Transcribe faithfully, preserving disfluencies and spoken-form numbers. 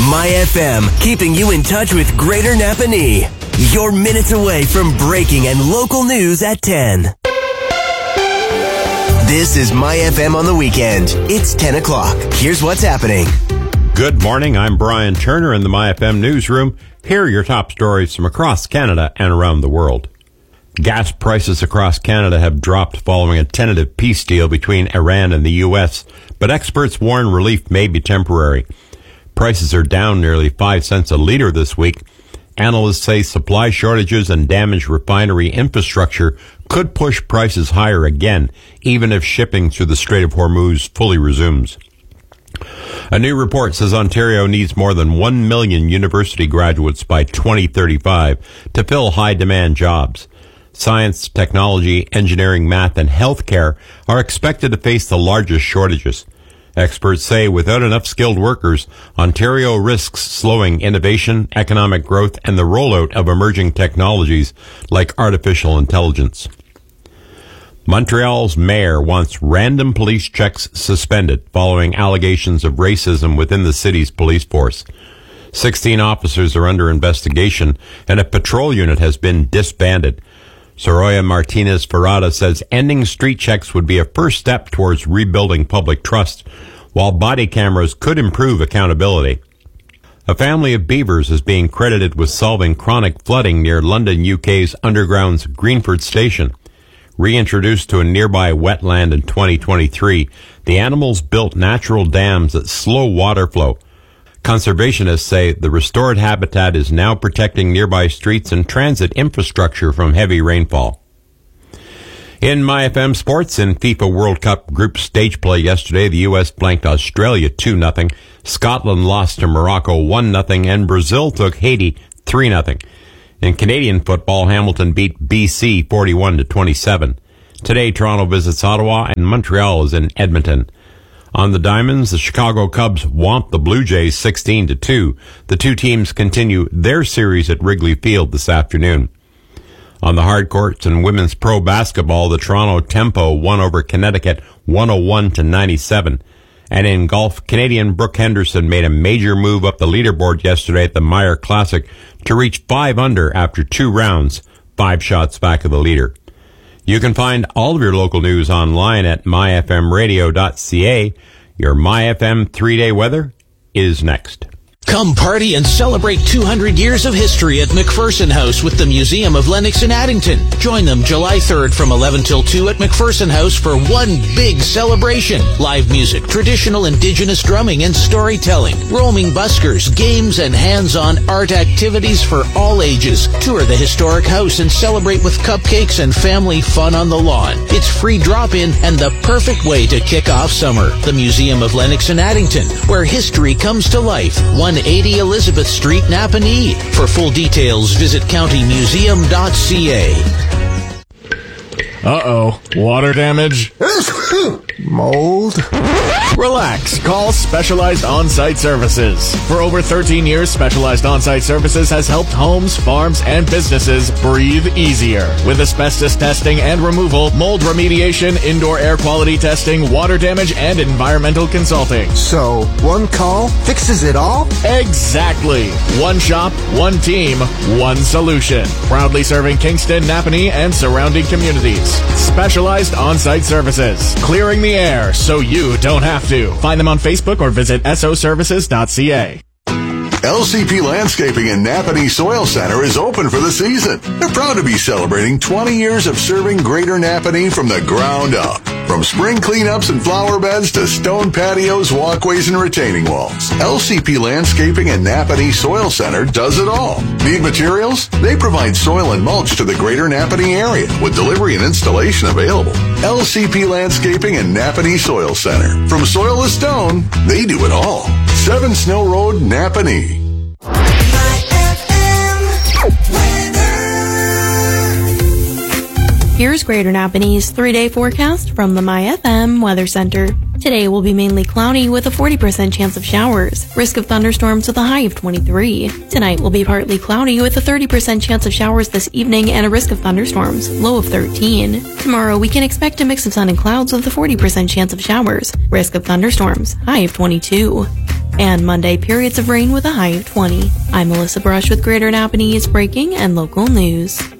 My F M, keeping you in touch with Greater Napanee. You're minutes away from breaking and local news at ten. This is My F M on the weekend. It's ten o'clock. Here's what's happening. Good morning. I'm Brian Turner in the My F M newsroom. Here are your top stories from across Canada and around the world. Gas prices across Canada have dropped following a tentative peace deal between Iran and the U S, but experts warn relief may be temporary. Prices are down nearly five cents a litre this week. Analysts say supply shortages and damaged refinery infrastructure could push prices higher again, even if shipping through the Strait of Hormuz fully resumes. A new report says Ontario needs more than one million university graduates by twenty thirty-five to fill high-demand jobs. Science, technology, engineering, math, and healthcare are expected to face the largest shortages. Experts say without enough skilled workers, Ontario risks slowing innovation, economic growth, and the rollout of emerging technologies like artificial intelligence. Montreal's mayor wants random police checks suspended following allegations of racism within the city's police force. Sixteen officers are under investigation, and a patrol unit has been disbanded. Soraya Martinez Ferrada says ending street checks would be a first step towards rebuilding public trust, while body cameras could improve accountability. A family of beavers is being credited with solving chronic flooding near London, U K's Underground's Greenford Station. Reintroduced to a nearby wetland in twenty twenty-three, the animals built natural dams that slow water flow. Conservationists say the restored habitat is now protecting nearby streets and transit infrastructure from heavy rainfall. In My F M sports, in FIFA World Cup group stage play yesterday, the U S blanked Australia two nothing, Scotland lost to Morocco one nothing, and Brazil took Haiti three nothing. In Canadian football, Hamilton beat B C forty-one to twenty-seven. Today, Toronto visits Ottawa and Montreal is in Edmonton. On the Diamonds, the Chicago Cubs whomped the Blue Jays sixteen to two. The two teams continue their series at Wrigley Field this afternoon. On the hard courts in women's pro basketball, the Toronto Tempo won over Connecticut one oh one to ninety-seven. And in golf, Canadian Brooke Henderson made a major move up the leaderboard yesterday at the Meyer Classic to reach five under after two rounds, five shots back of the leader. You can find all of your local news online at my f m radio dot c a. Your My F M three-day weather is next. Come party and celebrate two hundred years of history at McPherson House with the Museum of Lennox in Addington. Join them July third from eleven till two at McPherson House for one big celebration. Live music, traditional indigenous drumming and storytelling, roaming buskers, games, and hands-on art activities for all ages. Tour the historic house and celebrate with cupcakes and family fun on the lawn. It's free drop-in and the perfect way to kick off summer. The Museum of Lennox in Addington, where history comes to life. one eighty Elizabeth Street, Napanee. For full details, visit county museum dot c a. Uh-oh. Water damage? Mold? Relax. Call Specialized On-Site Services. For over thirteen years, Specialized On-Site Services has helped homes, farms, and businesses breathe easier. With asbestos testing and removal, mold remediation, indoor air quality testing, water damage, and environmental consulting. So, one call fixes it all? Exactly. One shop, one team, one solution. Proudly serving Kingston, Napanee, and surrounding communities. Specialized On-Site Services. Clearing the air so you don't have to. Find them on Facebook or visit s o services dot c a. L C P Landscaping in Napanee Soil Center is open for the season. They're proud to be celebrating twenty years of serving Greater Napanee from the ground up. From spring cleanups and flower beds to stone patios, walkways, and retaining walls, L C P Landscaping and Napanee Soil Center does it all. Need materials? They provide soil and mulch to the Greater Napanee area with delivery and installation available. L C P Landscaping and Napanee Soil Center. From soil to stone, they do it all. seven Snow Road, Napanee. Here's Greater Napanee's three-day forecast from the My F M Weather Center. Today will be mainly cloudy with a forty percent chance of showers. Risk of thunderstorms with a high of twenty-three. Tonight will be partly cloudy with a thirty percent chance of showers this evening and a risk of thunderstorms, low of thirteen. Tomorrow we can expect a mix of sun and clouds with a forty percent chance of showers. Risk of thunderstorms, high of twenty-two. And Monday, periods of rain with a high of twenty. I'm Melissa Brush with Greater Napa News breaking and local news.